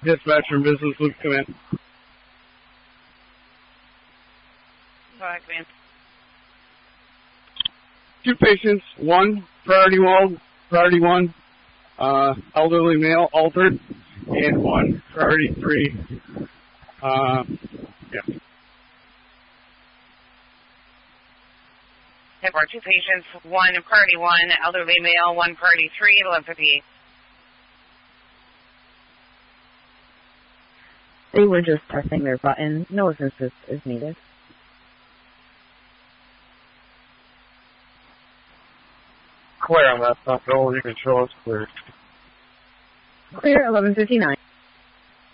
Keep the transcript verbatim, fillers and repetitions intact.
Dispatch from business, Luke, come in. Go ahead, come in. Two patients, one, priority one, priority one, uh, elderly male, altered, and one, priority three, uh, yeah. There were two patients, one priority one, elderly male, one priority three, eleven fifty-eight. They were just pressing their button. No assistance is needed. Clear on that stuff, Bill. You can show us clear. Clear, eleven fifty-nine.